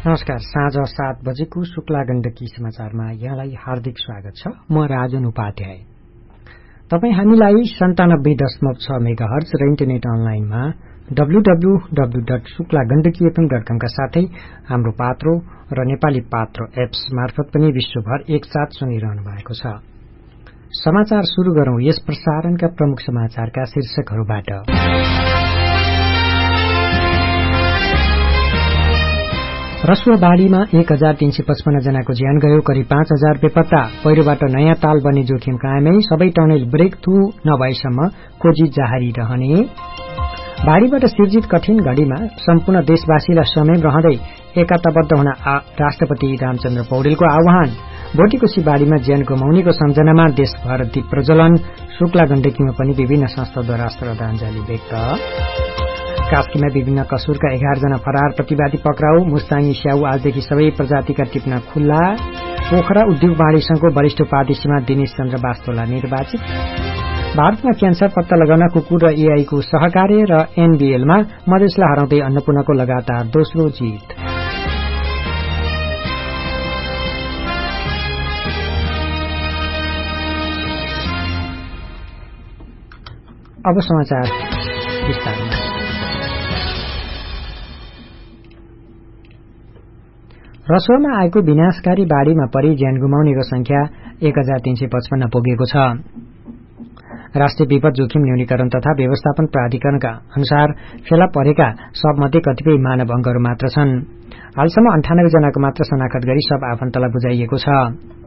नमस्कार। साँझ 7 बजेको शुक्ला गण्डकी समाचारमा यहाँलाई हार्दिक स्वागत छ। म राजन उपाध्याय। तपाई हामीलाई 97.6 मेगाहर्ज र इन्टरनेट अनलाइनमा www.शुक्लागण्डकीfm.com का साथै हाम्रो पात्रो र नेपाली पात्रो एप्स मार्फत पनि विश्वभर एकसाथ सुनिरहनु भएको छ। समाचार शुरू गरौं यस प्रसारणका प्रमुख समाचारका शीर्षकहरूबाट। रसुवाबाढीमा 1355 जनाको ज्यान गयो, करिब 5000 बेपत्ता। पहिरोबाट नयाँ ताल बन्ने जोखिम कायमै, सबै टनल ब्रेक थ्रू नभएसम्म खोजी जारी रहने। बाढीबाट सिर्जित कठिन घड़ीमा सम्पूर्ण देशवासीलाई संयम रहँदै एकताबद्ध हुन राष्ट्रपति रामचन्द्र पौडेलको आह्वान। भोटिकोशी बाढीमा ज्यान गुमाउनेको सम्झनामा देशभर दीप प्रज्वलन। शुक्ला गण्डकीमा पनि विभिन्न संस्थाद्वारा श्रद्धाञ्जली व्यक्त। कास्कीमा विभिन्न कसुरका 11 जना फरार प्रतिवादी पक्राउ। मुस्ताङी स्याउ आजदेखि सबै प्रजातिका टिप्न खुल्ला। पोखरा उद्योग वाणिज्य संघको वरिष्ठ उपाध्यक्षमा दिनेश चन्द्र वास्तोला निर्वाचित। भारतमा क्यान्सर पत्ता लगाउन कुकुर र एआई को सहकार्य र एनबीएलमा मधेसलाई हराउँदै अन्नपूर्णको लगातार दोस्रो जित। अब समाचार विस्तारमा। रसुवामा आएको विनाशकारी बाढीमा परि ज्यान गुमाउनेको संख्या 1355 पुगेको छ। राष्ट्रिय विपद जोखिम न्यूनीकरण तथा व्यवस्थापन प्राधिकरणका अनुसार फेला परेका सबमध्ये कतिपय मानव अंगहरू मात्र छन्। हालसम्म 98 जनाको मात्र शनाखत गरी सब आफन्तलाई बुझाइएको छ।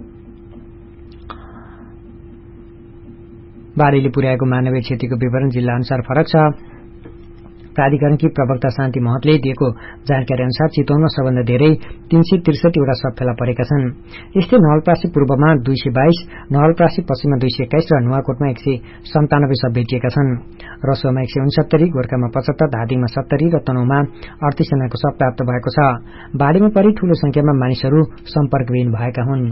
बाढीले पुर्याएको मानवीय क्षतिको विवरण जिल्ला अनुसार फरक छ। प्राधिकरणकी प्रवक्ता शान्ति महतले दिएको जानकारी अनुसार चितवनमा सबभन्दा धेरै 363 वटा सब फेला परेका छन्। यस्तै नवलपरासी पूर्वमा 222, नवलपरासी पश्चिममा 221 र नुवाकोटमा 197 सब भेटिएका छन्। रसुवामा 169, गोर्खामा 75, धादिङमा 70 र तनहुमा 38 जनाको सब प्राप्त भएको छ। बाढीमा परि ठूलो संख्यामा मानिसहरू सम्पर्कविहीन भएका हुन्।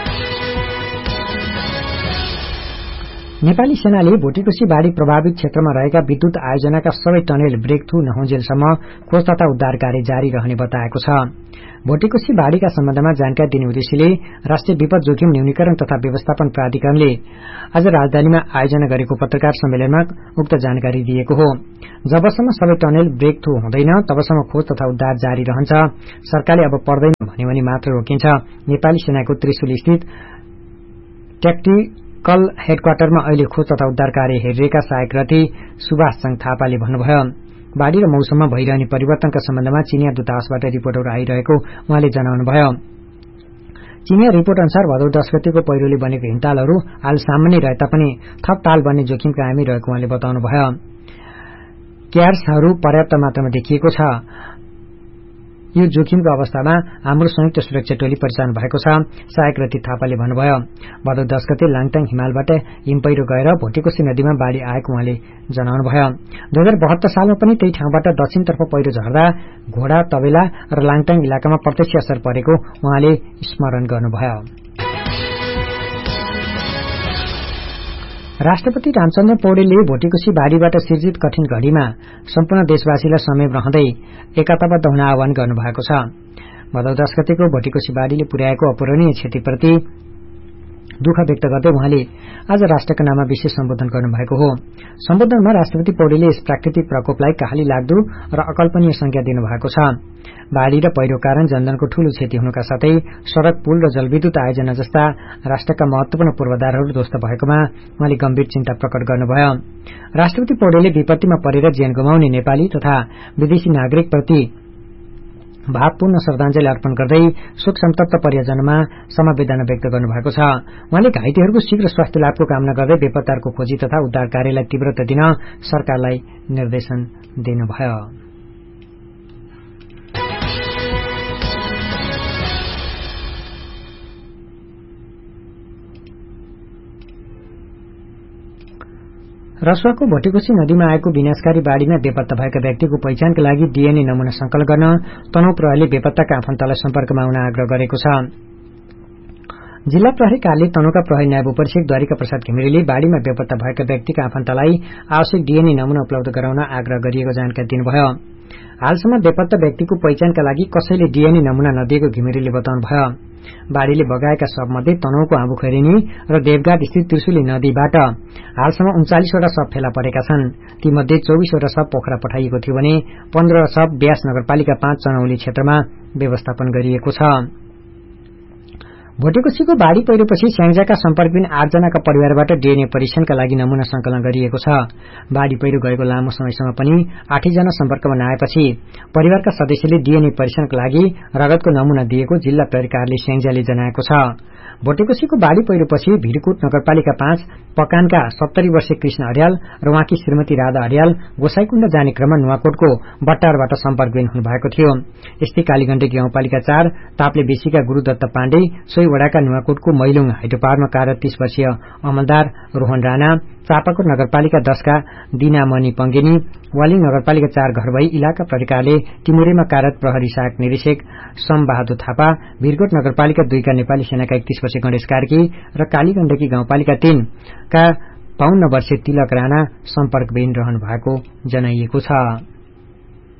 नेपाली सेनाले भोटिकोशी बाढी प्रभावित क्षेत्रमा रहेका विद्युत आयोजनाका सबै टनेल ब्रेक थ्रू नहुन्जेलसम्म खोज तथा उद्धार कार्य जारी रहने बताएको छ। भोटिकोशी बाढीका सम्बन्धमा जानकारी दिने उद्देश्यले राष्ट्रिय विपद जोखिम न्यूनीकरण तथा व्यवस्थापन प्राधिकरणले आज राजधानीमा आयोजना गरेको पत्रकार सम्मेलनमा उक्त जानकारी दिएको हो। जबसम्म सबै टनेल ब्रेक थ्रू हुँदैन तबसम्म खोज तथा उद्धार जारी रहन्छ। सरकारले अब पर्दैन भन्यो भने मात्र रोकिन्छ। नेपाली सेनाको त्रिशुली स्थित ट्याक्टिकल हेडक्वार्टरमा अहिले खोज तथा उद्धार कार्य हेरिरहेका सहायक रथी सुभाष चङ थापाले भन्नुभयो। बाढी र मौसममा भइरहने परिवर्तनका सम्बन्धमा चिनिया दूतावासबाट रिपोर्टहरू आइरहेको उहाँले जनाउनुभयो। चिनिया रिपोर्ट अनुसार भदौ 10 गतेको पहिरोले बनेको हिमतालहरू हाल सामान्य रहे तापनि थप ताल बन्ने जोखिम कायमै रहेको उहाँले बताउनुभयो। क्यार्सहरू पर्याप्त मात्रामा देखिएको छ। यो जोखिमको अवस्थामा हाम्रो संयुक्त सुरक्षा टोली परिचालन भएको छ, सहायक रथी थापाले भन्नुभयो। भदौ 10 गते लाङटाङ हिमालबाट हिमपहिरो गएर भोटिकोशी नदीमा बाढी आएको उहाँले जनाउनुभयो। 2072 सालमा पनि त्यही ठाउँबाट दक्षिणतर्फ पहिरो झर्दा घोडा, तबेला र लाङटाङ इलाकामा प्रत्यक्ष असर परेको उहाँले स्मरण गर्नुभयो। राष्ट्रपति रामचन्द्र पौडेलले भोटिकोशी बाढीबाट सिर्जित कठिन घड़ीमा सम्पूर्ण देशवासीलाई संयम रहँदै एकताबद्ध हुन आह्वान गर्नुभएको छ। भदौ 10 गतेको भोटिकोशी बाढीले पुर्याएको अपूरणीय क्षतिप्रति दुःख व्यक्त गर्दै उहाँले आज राष्ट्रका नाममा विशेष सम्बोधन गर्नुभएको हो। सम्बोधनमा राष्ट्रपति पौडेलले यस प्राकृतिक प्रकोपलाई कहाली लाग्दो र अकल्पनीय संज्ञा दिनुभएको छ। बाढी र पहिरो कारण जनधनको ठूलो क्षति हुनुका साथै सड़क, पुल र जलविद्युत आयोजना जस्ता राष्ट्रका महत्वपूर्ण पूर्वाधारहरू ध्वस्त भएकोमा उहाँले गम्भीर चिन्ता प्रकट गर्नुभयो। राष्ट्रपति पौडेलले विपत्तिमा परेर ज्यान गुमाउने नेपाली तथा विदेशी नागरिकप्रति भावपूर्ण श्रद्धाञ्जली अर्पण गर्दै शोक सन्तप्त परिजनमा समवेदना व्यक्त गर्नुभएको छ। उहाँले घाइतेहरूको शीघ्र स्वास्थ्य लाभको कामना गर्दै बेपत्ताहरूको खोजी तथा उद्धार कार्यलाई तीव्रता दिन सरकारलाई निर्देशन दिनुभयो। रसुवाको भोटिकोशी नदीमा आएको विनाशकारी बाढीमा बेपत्ता भएका व्यक्तिको पहिचानका लागि डीएनए नमूना संकलन गर्न तनहुँ प्रहरीले बेपत्ताका आफन्तलाई सम्पर्कमा आउन आग्रह गरेको छ। जिल्ला प्रहरी कार्यालय तनहुँका प्रहरी नायब उपरीक्षक द्वारिका प्रसाद घिमिरेले बाढीमा बेपत्ता भएका व्यक्तिका आफन्तलाई आवश्यक डीएनए नमूना उपलब्ध गराउन आग्रह गरिएको जानकारी दिनुभयो। हालसम्म बेपत्ता व्यक्तिको पहिचानका लागि कसैले डीएनए नमूना नदिएको घिमिरेले बताउनुभयो। बाढ़ीले बगाएका शवमध्ये तनहुको आँबुखैरेनी र देवघाट स्थित त्रिशुली नदीबाट हालसम्म 39वटा शव फेला परेका छन्। तीमध्ये 24वटा शव पोखरा पठाइएको थियो भने 15 शव ब्यास नगरपालिका 5 चनौली क्षेत्रमा व्यवस्थापन गरिएको छ। भोटेकोशीको बाढ़ी पहिरोपछि स्याङ्जाका सम्पर्कविन 8 जनाका परिवारबाट डीएनए परीक्षणका लागि नमूना संकलन गरिएको छ। बाढ़ी पहिरो गएको लामो समयसम्म पनि 8 जना सम्पर्कमा नआएपछि परिवारका सदस्यले डीएनए परीक्षणका लागि रगतको नमूना दिएको जिल्ला प्रहरी कार्यालय स्याङ्जाले जनाएको छ। भोटेकोशीको बाढ़ी पहिरोपछि भिरकुट नगरपालिका 5 पकानका 70 वर्षीय कृष्ण अर्याल र उहाँकी श्रीमती राधा अर्याल गोसाईकुण्ड जाने क्रममा नुवाकोटको बट्टारबाट सम्पर्कविन हुनुभएको थियो। यस्तै कालीगण्डकी गाउँपालिका 4 ताप्ले बेसीका गुरूदत्त पाण्डे, सोही वडाका नुवाकोटको मैलुङ हाइड्रोपावरमा कार्यरत 30 वर्षीय अमलदार रोहन राणा, चापाकोट नगरपालिका 10 का दिनामणि पंगेनी, वालिङ नगरपालिका 4 घर भई इलाका प्रहरी कार्यालय टिमुरेमा कार्यरत प्रहरी सहायक निरीक्षक समबहादुर थापा, भिरकोट नगरपालिका 2 का नेपाली सेनाका 31 वर्षीय गणेश कार्की र कालीगण्डकी गाउँपालिका 3 का 52 वर्षीय तिलक राणा सम्पर्कविहीन रहनु भएको जनाइएको छ।